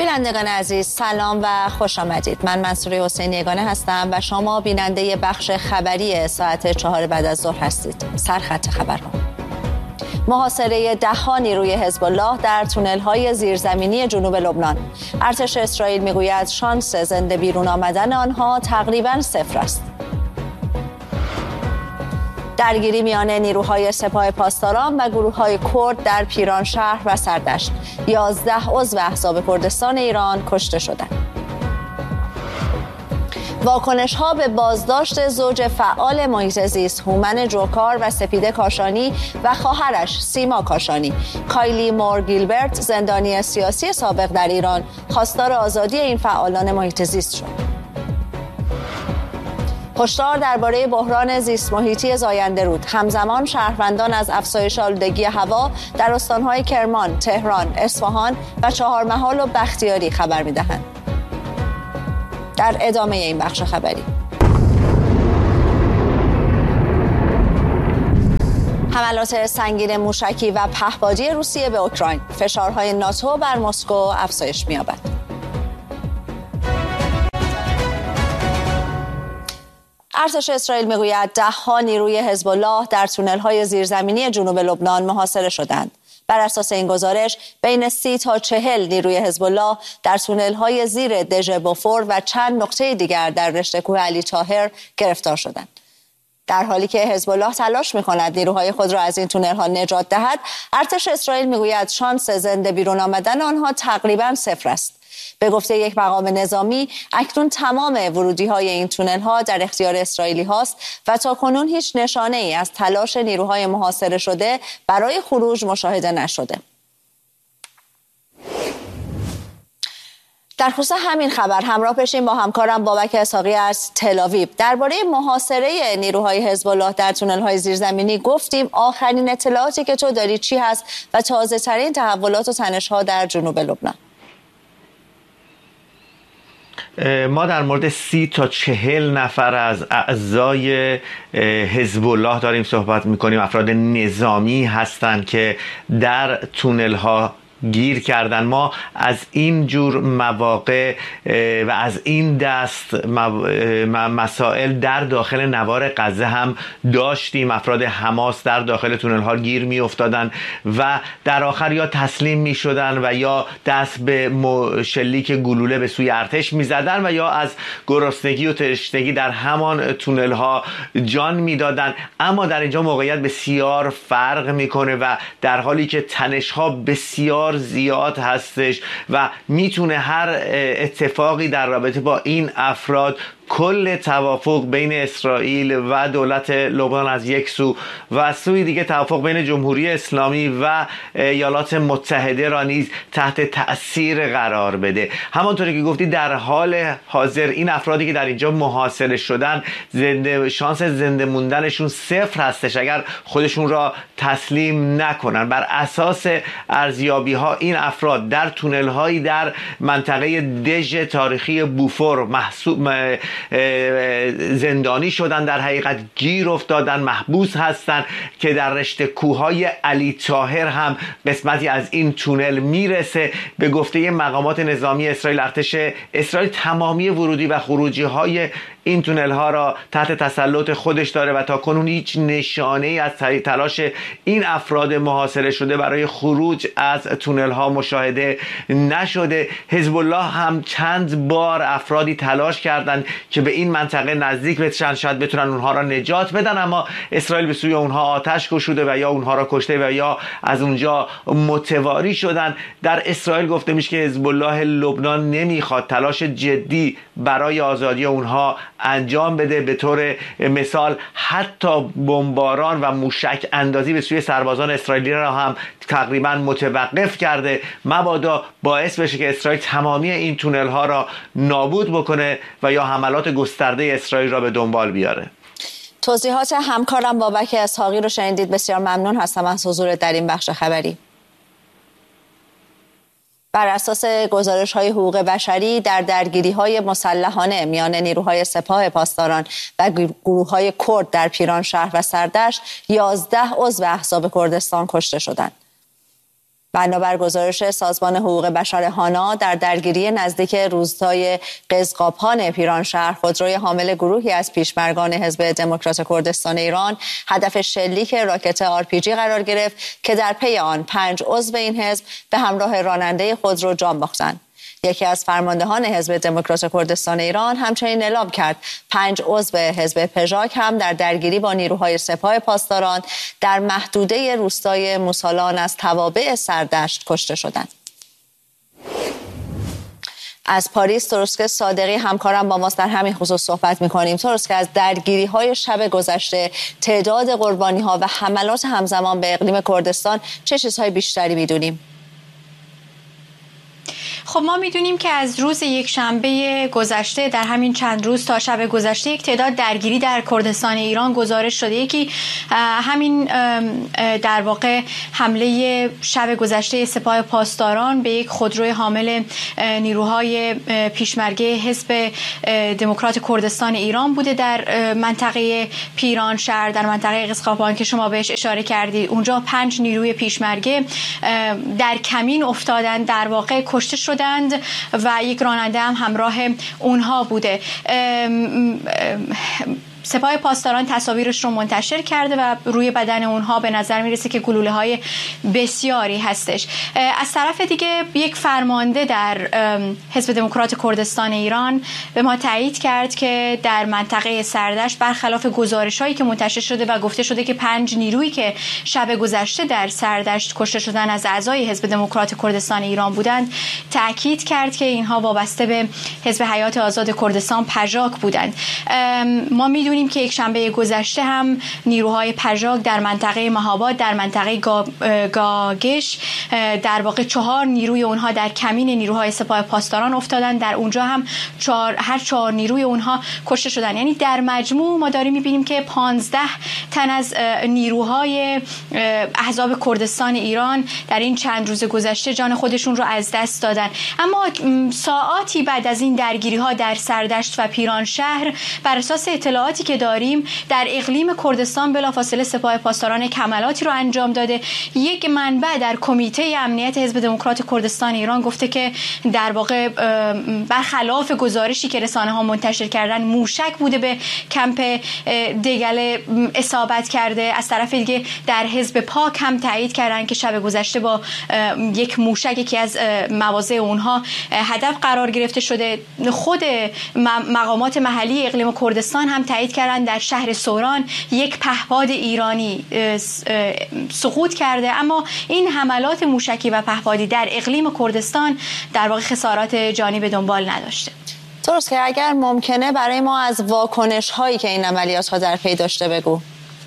بینندگان عزیز سلام و خوش آمدید. من منصوره حسینی یگانه هستم و شما بیننده بخش خبری ساعت 4 بعد از ظهر هستید. سرخط خبرها: محاصره ده‌ها نیروی حزب الله در تونل‌های زیرزمینی جنوب لبنان. ارتش اسرائیل میگوید شانس زنده بیرون آمدن آنها تقریباً صفر است. درگیری میان نیروهای سپاه پاسداران و گروه‌های کرد در پیرانشهر و سردشت. 11 عضو احزاب کردستان ایران کشته شدند. واکنش‌ها به بازداشت زوج فعال محیط زیست هومن جوکار و سپیده کاشانی و خواهرش سیما کاشانی. کایلی مور گیلبرت، زندانی سیاسی سابق در ایران، خواستار آزادی این فعالان محیط زیست شد. هشدار درباره بحران زیست محیطی زاینده رود. همزمان شهروندان از افزایش آلودگی هوا در استان‌های کرمان، تهران، اصفهان و چهارمحال و بختیاری خبر می‌دهند. در ادامه این بخش خبری: حملات سنگین موشکی و پهپادی روسیه به اوکراین. فشارهای ناتو بر مسکو افزایش می‌یابد. ارتش اسرائیل میگوید ده‌ها نیروی حزب الله در تونل‌های زیرزمینی جنوب لبنان محاصره شدند. بر اساس این گزارش بین 30 تا 40 نیروی حزب الله در تونل‌های زیر دژ بوفور و چند نقطه دیگر در رشته کوه علی طاهر گرفتار شدند. در حالی که حزب الله تلاش می‌کند نیروهای خود را از این تونل‌ها نجات دهد، ارتش اسرائیل میگوید شانس زنده بیرون آمدن آنها تقریباً صفر است. به گفته یک مقام نظامی اکنون تمام ورودی‌های این تونل‌ها در اختیار اسرائیلی هاست و تاکنون هیچ نشانه‌ای از تلاش نیروهای محاصره شده برای خروج مشاهده نشده. در خصوص همین خبر همراه بشیم با همکارم بابک اسحاقی از تل‌آویو. درباره محاصره نیروهای حزب الله در تونل‌های زیرزمینی گفتیم. آخرین اطلاعاتی که تو داری چی هست و تازه‌ترین تحولات و تنش‌ها در جنوب لبنان؟ ما در مورد 30 تا 40 نفر از اعضای حزب الله داریم صحبت میکنیم. افراد نظامی هستند که در تونل ها گیر کردن. ما از این جور مواقع و از این دست مسائل در داخل نوار غزه هم داشتیم. افراد حماس در داخل تونل ها گیر می افتادن و در آخر یا تسلیم می شدن و یا دست به شلیک گلوله به سوی ارتش می زدن و یا از گرسنگی و تشنگی در همان تونل ها جان می دادن. اما در اینجا موقعیت بسیار فرق میکنه و در حالی که تنش ها بسیار زیاد هستش و میتونه هر اتفاقی در رابطه با این افراد کل توافق بین اسرائیل و دولت لبنان از یک سو و از سوی دیگه توافق بین جمهوری اسلامی و ایالات متحده را نیز تحت تأثیر قرار بده. همانطوری که گفتی در حال حاضر این افرادی که در اینجا محاصره شدن شانس زنده موندنشون صفر هستش اگر خودشون را تسلیم نکنن. بر اساس ارزیابی ها این افراد در تونل هایی در منطقه دژ تاریخی بوفور زندانی شدن، در حقیقت گیر افتادن، محبوس هستند که در رشته کوههای علی طاهر هم قسمتی از این تونل میرسه. به گفته مقامات نظامی اسرائیل، ارتش اسرائیل تمامی ورودی و خروجی های این تونل ها را تحت تسلط خودش داره و تا کنون هیچ نشانه ای از تلاش این افراد محاصره شده برای خروج از تونل ها مشاهده نشده. حزب الله هم چند بار افرادی تلاش کردند که به این منطقه نزدیک بشن، شاید بتونن اونها را نجات بدن، اما اسرائیل به سوی اونها آتش گشوده و یا اونها را کشته و یا از اونجا متواری شدن. در اسرائیل گفته میشه که حزب الله لبنان نمیخواد تلاش جدی برای آزادی اونها انجام بده. به طور مثال حتی بمباران و موشک اندازی به سوی سربازان اسرائیلی را هم تقریبا متوقف کرده، مبادا باعث بشه که اسرائیل تمامی این تونل ها را نابود بکنه و یا حملات گسترده اسرائیل را به دنبال بیاره. توضیحات همکارم بابک اسحاقی رو شنیدید. بسیار ممنون هستم از حضورت در این بخش خبری. بر اساس گزارش‌های حقوق بشری در درگیری‌های مسلحانه میان نیروهای سپاه پاسداران و گروه‌های کرد در پیرانشهر و سردشت 11 عضو احزاب کردستان کشته شدند. بنابر گزارش سازمان حقوق بشر هانا، در درگیری نزدیک روستای قزقاپان پیرانشهر، خودروی حامل گروهی از پیشمرگان حزب دموکرات کردستان ایران هدف شلیک راکت RPG قرار گرفت که در پی آن 5 عضو این حزب به همراه راننده خودرو جان باختند. یکی از فرماندهان حزب دموکرات کردستان ایران همچنین اعلام کرد 5 عضو حزب پژاک هم در درگیری با نیروهای سپاه پاسداران در محدوده روستای موسالان از توابع سردشت کشته شدند. از پاریس تروسک صادقی همکارم با ماست در همین خصوص صحبت می‌کنیم. تروسک، از درگیری‌های شب گذشته، تعداد قربانی‌ها و حملات همزمان به اقلیم کردستان چه چیزهای بیشتری می‌دونیم؟ خب ما میدونیم که از روز یک شنبه گذشته در همین چند روز تا شب گذشته یک تعداد درگیری در کردستان ایران گزارش شده. یکی همین در واقع حمله شب گذشته سپاه پاسداران به یک خودروی حامل نیروهای پیشمرگه حزب دموکرات کردستان ایران بوده در منطقه پیرانشهر، در منطقه قزقاپان که شما بهش اشاره کردید. اونجا 5 نیروی پیشمرگه در کمین افتادند، در واقع کشته شدند و یک راننده هم همراه اونها بوده. سپاه پاسداران تصاویرش رو منتشر کرده و روی بدن اونها به نظر میرسه که گلوله‌های بسیاری هستش. از طرف دیگه یک فرمانده در حزب دموکرات کردستان ایران به ما تایید کرد که در منطقه سردشت برخلاف گزارش‌هایی که منتشر شده و گفته شده که 5 نیرویی که شب گذشته در سردشت کشته شدن از اعضای حزب دموکرات کردستان ایران بودند، تاکید کرد که اینها وابسته به حزب حیات آزاد کردستان پژاک بودند. ما می‌دونیم که یک شنبه گذشته هم نیروهای پژاک در منطقه مهاباد، در منطقه گاگش، در واقع 4 نیروی اونها در کمین نیروهای سپاه پاسداران افتادن. در اونجا هم هر 4 نیروی اونها کشته شدن. یعنی در مجموع ما داریم میبینیم که 15 تن از نیروهای احزاب کردستان ایران در این چند روز گذشته جان خودشون رو از دست دادن. اما ساعاتی بعد از این درگیری ها در سردشت و پیرانشهر، بر اساس اطلاعاتی که داریم، در اقلیم کردستان بلافاصله سپاه پاسداران حملاتی رو انجام داده. یک منبع در کمیته امنیت حزب دموکرات کردستان ایران گفته که در واقع برخلاف گزارشی که رسانه ها منتشر کردن، موشک بوده به کمپ دگله اصابت کرده. از طرف دیگه در حزب پاک هم تایید کردن که شب گذشته با یک موشک یکی از مواضع اونها هدف قرار گرفته شده. خود مقامات محلی اقلیم کردستان هم تایید کردن در شهر سوران یک پهپاد ایرانی سقوط کرده. اما این حملات موشکی و پهپادی در اقلیم کردستان در واقع خسارات جانی به دنبال نداشته. درست که اگر ممکنه برای ما از واکنش هایی که این عملیات ها در پی داشته بگو.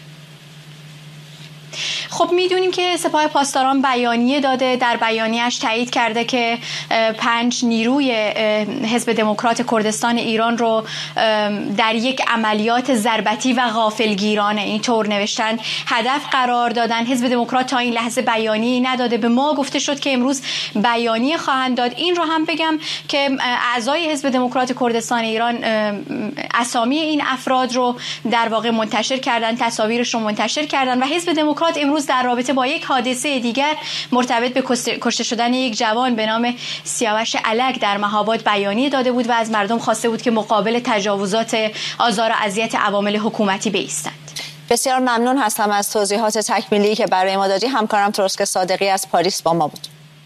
خب میدونیم که سپاه پاسداران بیانیه داده، در بیانیه‌اش تایید کرده که 5 نیروی حزب دموکرات کردستان ایران رو در یک عملیات ضربتی و غافلگیرانه، اینطور نوشتن، هدف قرار دادن. حزب دموکرات تا این لحظه بیانیه‌ای نداده. به ما گفته شد که امروز بیانیه خواهند داد. این رو هم بگم که اعضای حزب دموکرات کردستان ایران اسامی این افراد رو در واقع منتشر کردن، تصاویرش رو منتشر کردن و حزب دموکرات امروز در رابطه با یک حادثه دیگر مرتبط به کشته شدن یک جوان به نام سیاوش الک در مهاباد بیانیه داده بود و از مردم خواسته بود که مقابل تجاوزات آزار و اذیت عوامل حکومتی بایستند. بسیار ممنون هستم از توضیحات تکمیلی که برای ما دادی. همکارم تروسک صادقی از پاریس با ما بود.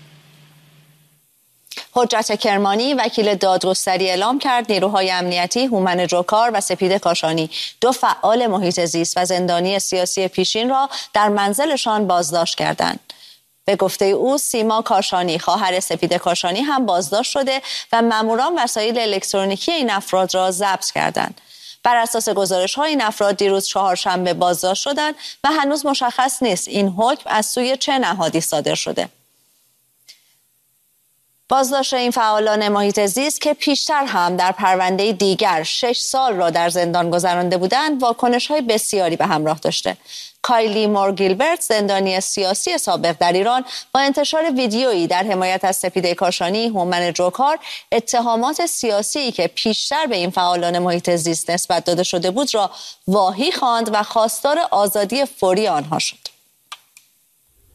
حجت کرمانی، وکیل دادگستری، اعلام کرد نیروهای امنیتی هومن جوکار و سپید کاشانی، 2 فعال محیط زیست و زندانی سیاسی پیشین را در منزلشان بازداشت کردند. به گفته او، سیما کاشانی، خواهر سپید کاشانی، هم بازداشت شده و ماموران وسایل الکترونیکی این افراد را ضبط کردند. بر اساس گزارش‌ها این افراد دیروز چهارشنبه بازداشت شدند و هنوز مشخص نیست این حکم از سوی چه نهادی صادر شده. بازداشت این فعالان محیط زیست که پیشتر هم در پرونده دیگر 6 سال را در زندان گذرانده بودند، واکنش‌های بسیاری به همراه داشته. کایلی مور گیلبرت، زندانی سیاسی سابق در ایران، با انتشار ویدیویی در حمایت از سپید کاشانی، هومن جوکار، اتهامات سیاسی که پیشتر به این فعالان محیط زیست نسبت داده شده بود را واهی خواند و خواستار آزادی فوری آنها شد.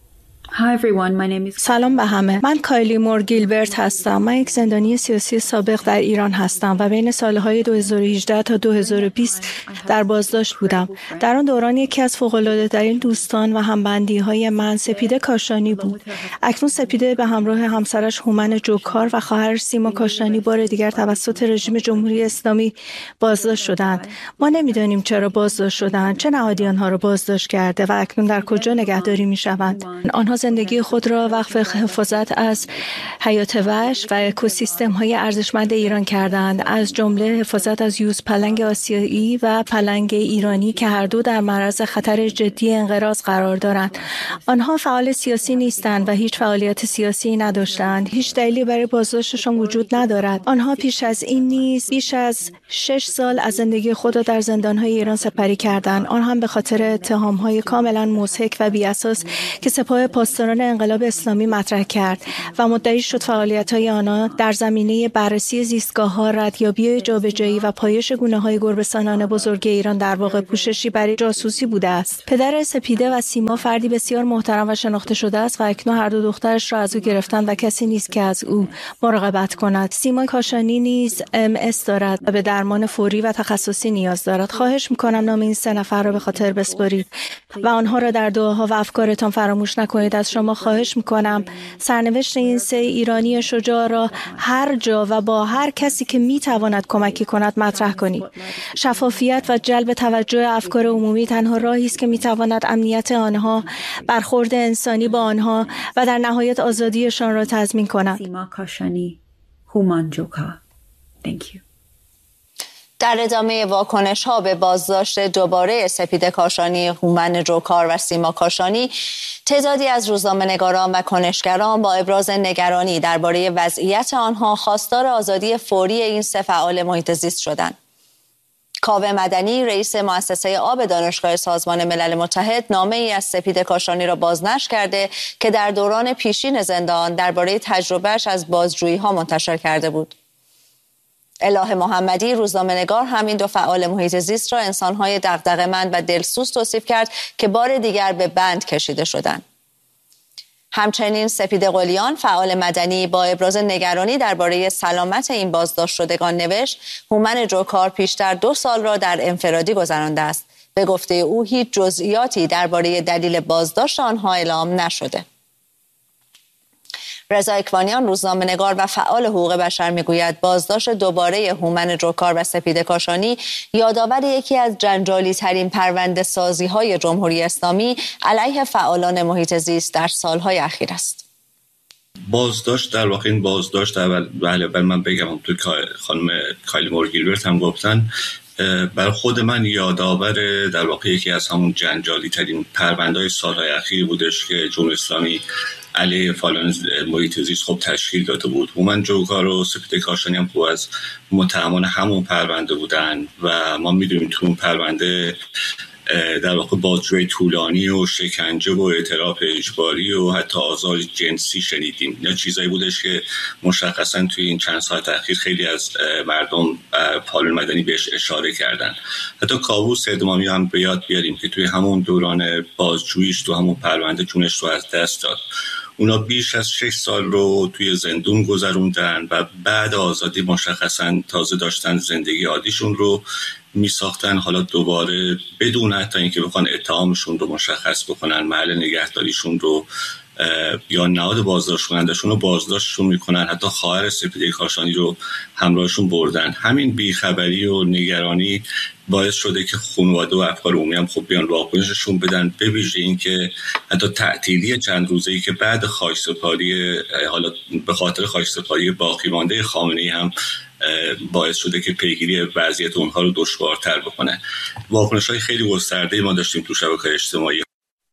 سلام به همه. من کایلی مور گیلبرت هستم. من یک زندانی سیاسی سابق در ایران هستم و بین سالهای 2018 تا 2020 در بازداشت بودم. در آن دوران یکی از فوق‌العاده‌ترین دوستان و همبندی‌های من سپیده کاشانی بود. اکنون سپیده به همراه همسرش هومن جوکار و خواهرش سیما کاشانی بار دیگر توسط رژیم جمهوری اسلامی بازداشت شدند. ما نمی‌دانیم چرا بازداشت شدند، چه نهادی آنها را بازداشت کرده و اکنون در کجا نگهداری می‌شوند. آنها زندگی خود را وقف حفاظت از حیات وحش و اکوسیستم‌های ارزشمند ایران کردند، از جمله حفاظت از یوز پلنگ آسیایی و پلنگ ایرانی که هر دو در معرض خطر جدی انقراض قرار دارند. آنها فعال سیاسی نیستند و هیچ فعالیت سیاسی نداشتند. هیچ دلیلی برای بازداشتشان وجود ندارد. آنها پیش از این نیز بیش از 6 سال از زندگی خود را در زندان‌های ایران سپری کردند، آن هم به خاطر اتهام‌های کاملا مضحک و بی‌اساس که سپاه پاسداران انقلاب اسلامی مطرح کرد و مدعی شد فعالیت‌های آنها در زمینه بررسی زیستگاه‌ها، ردیابی جابجایی و پایش گونه‌های گربه‌سانان بزرگ ایران در واقع پوششی برای جاسوسی بوده است. پدر سپیده و سیما فردی بسیار محترم و شناخته شده است و اکنون هر دو دخترش را از او گرفتند و کسی نیست که از او مراقبت کند. سیما کاشانی نیز MS دارد و به درمان فوری و تخصصی نیاز دارد. خواهش می‌کنم نام این 3 نفر را به خاطر بسپارید و آنها را در دعاها و افکارتان فراموش نکنید. از شما خواهش میکنم سرنوشت این 3 ایرانی شجاع را هر جا و با هر کسی که میتواند کمکی کند مطرح کنید. شفافیت و جلب توجه افکار عمومی تنها راهی است که میتواند امنیت آنها، برخورد انسانی با آنها و در نهایت آزادیشان را تضمین کند. سیما کاشانی، هومن جوکار. Thank you. در ادامه واکنش‌ها به بازداشت دوباره سپیده کاشانی، هومن جوکار و سیما کاشانی، تعدادی از روزنامه‌نگاران و کنشگران با ابراز نگرانی درباره وضعیت آنها خواستار آزادی فوری این 3 فعال محیط زیست شدند. کاوه مدنی، رئیس مؤسسه آب دانشگاه سازمان ملل متحد، نامه‌ای از سپیده کاشانی را بازنشر کرده که در دوران پیشین زندان درباره تجربه‌اش از بازجویی‌ها منتشر کرده بود. اله محمدی، روزنامه‌نگار، همین 2 فعال محیط زیست را انسان‌های دغدغه‌مند و دلسوز توصیف کرد که بار دیگر به بند کشیده شدند. همچنین سپیده قلیان، فعال مدنی، با ابراز نگرانی درباره سلامت این بازداشت شدگان نوشت: هومن جوکار پیشتر 2 سال را در انفرادی گذرانده است. به گفته او هیچ جزئیاتی درباره دلیل بازداشت آنها اعلام نشده. رضا اکوانیان، روزنامه‌نگار و فعال حقوق بشر، میگوید بازداشت دوباره هومن جوکار و سپیده کاشانی یادآور یکی از جنجالی ترین پرونده سازی های جمهوری اسلامی علیه فعالان محیط زیست در سالهای اخیر است. بازداشت در واقع این بازداشت بله من بگم تو خانم کایلی مور گیلبرت هم گفتن، بر خود من یادآور در واقع یکی از همون جنجالی ترین پرونده‌های سالهای اخیر بودش که جمهوری اسلامی علیه فعالان محیط زیست خب تشکیل داده بود. هومن جوکار و سپیده کاشانی هم خوب از متهمان همون پرونده بودن و ما میدونیم تو اون پرونده در واقع بازجویی طولانی و شکنجه و اعتراف اجباری و حتی آزار جنسی شنیدیم. اینا چیزایی بودش که مشخصا توی این چند ساعت اخیر خیلی از مردم فعالان مدنی بهش اشاره کردن. حتی کاووس ادمامی هم به یاد بیاریم که توی همون دوران بازجوییش تو همون پرونده جونش رو از دست داد. اونا بیش از 6 سال رو توی زندون گذروندن و بعد آزادی مشخصا تازه داشتن زندگی عادیشون رو می ساختن. حالا دوباره بدون حتی اینکه بخوان اتهامشون رو مشخص بکنن، محل نگهداریشون رو یا نهاد بازداشت کنندشون رو بازداشتشون میکنن. حتی خواهر سپیده کاشانی رو همراهشون بردن. همین بیخبری و نگرانی باعث شده که خانواده و افکار عمومی هم خب بیان واکنششون بدن، به ویژه این که حتی تعطیلی چند روزه‌ای که بعد خاکسپاری، حالا به خاطر خاکسپاری باقی مانده خامنه‌ای هم باعث شده که پیگیری وضعیت اونها رو دشوارتر بکنه. واکنش‌های خیلی گسترده‌ای ما داشتیم تو شبکه‌های اجتماعی.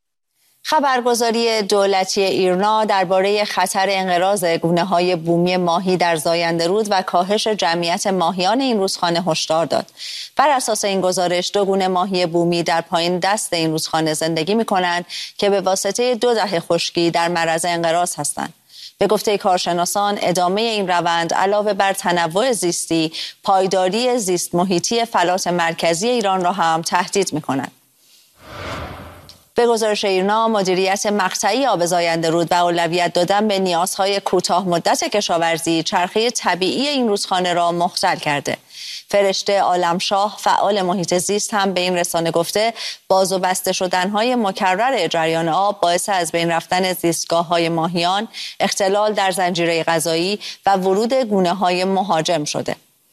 خبرگزاری دولتی ایرنا درباره خطر انقراض گونه‌های بومی ماهی در زاینده رود و کاهش جمعیت ماهیان این رودخانه هشدار داد. بر اساس این گزارش 2 گونه ماهی بومی در پایین دست این رودخانه زندگی می‌کنند که به واسطه 2 دهه خشکی در معرض انقراض هستند. به گفته کارشناسان ادامه این روند علاوه بر تنوع زیستی، پایداری زیست محیطی فلات مرکزی ایران را هم تهدید می‌کند. به گزارش ایرنا، مدیریت مقطعی آب زاینده رود و اولویت دادن به نیازهای کوتاه مدت کشاورزی چرخه طبیعی این رودخانه را مختل کرده. فرشته عالمشاه، فعال محیط زیست، هم به این رسانه گفته باز و بسته شدن‌های مکرر جریان آب باعث از بین رفتن زیستگاه‌های ماهیان، اختلال در زنجیره غذایی و ورود گونه‌های مهاجم شده.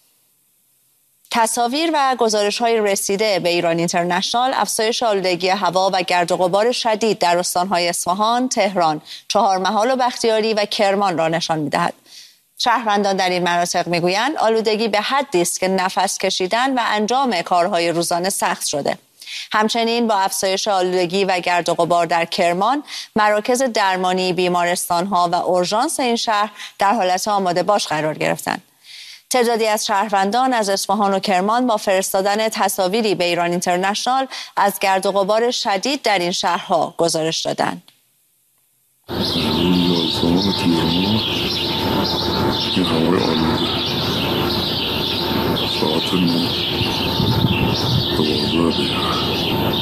تصاویر و گزارش‌های رسیده به ایران اینترنشنال افزایش آلودگی هوا و گرد و غبار شدید در استان‌های اصفهان، تهران، چهارمحال و بختیاری و کرمان را نشان می‌دهد. شهروندان در این مناطق میگویند آلودگی به حدی است که نفس کشیدن و انجام کارهای روزانه سخت شده. همچنین با افزایش آلودگی و گرد و غبار در کرمان، مراکز درمانی، بیمارستان‌ها و اورژانس این شهر در حالت آماده باش قرار گرفتند. تعدادی از شهروندان از اصفهان و کرمان با فرستادن تصاویری به ایران اینترنشنال از گرد و غبار شدید در این شهرها گزارش دادند. این هوای آلوده ساعت 9